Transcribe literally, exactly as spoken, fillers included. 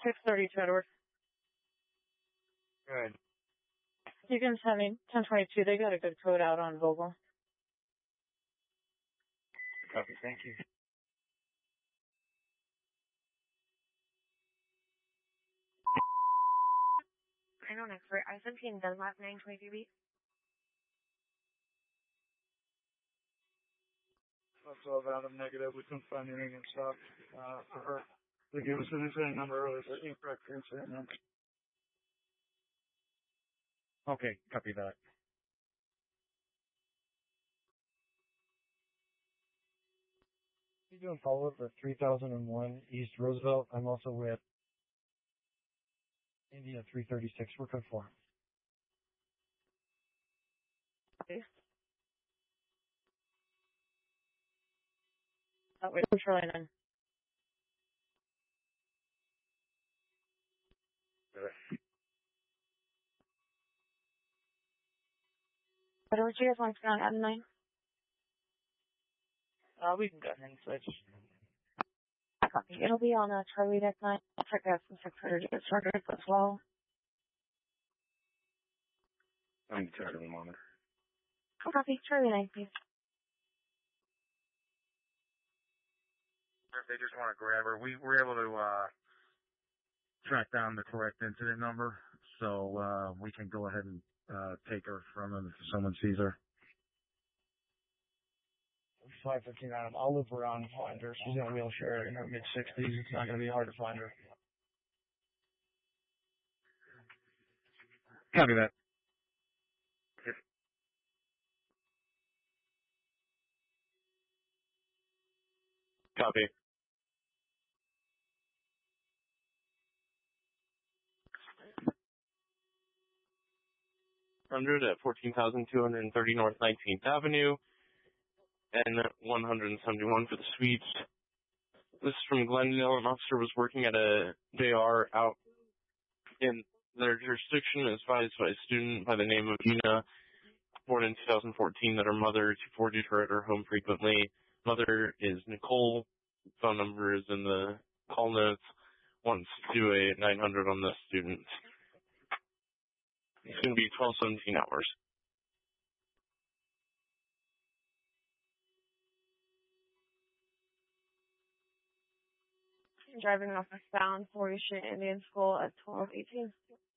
six thirty-two, Edward. Good. You can send me ten twenty-two. They got a good code out on Vogel. Copy. Thank you. I know next for I seventeen Dunlap nine twenty-three B. That's all about them negative. We couldn't find anything in stock uh, for her. They gave us an incident number earlier, the incorrect incident number. Okay, copy that. You doing follow-up for three thousand one East Roosevelt. I'm also with India three thirty-six. We're code four. Okay. Oh, wait, I'm Charlie nine. What would you guys want to go on at nine? Uh, we can go ahead and switch. Copy. It'll be on uh, Charlie deck nine. I'll check out some six hundred to get started as well. I'm tired of the moment. Copy. Charlie nine, please. If they just want to grab her, we were able to uh, track down the correct incident number, so uh, we can go ahead and uh, take her from them if someone sees her. five fifteen Adam. I'll loop around and find her. She's in a wheelchair in her mid sixties. It's not going to be hard to find her. Copy that. Yep. Copy. one hundred at fourteen thousand two hundred thirty North nineteenth Avenue, and one hundred seventy-one for the suites. This is from Glendale. An officer was working at a J R out in their jurisdiction, advised by a student by the name of Gina, born in two thousand fourteen, that her mother forwarded her at her home frequently. Mother is Nicole. Phone number is in the call notes. Wants to do a nine hundred on this student. It's going to be twelve seventeen hours. Driving off westbound, Forty Street Indian School at twelve eighteen.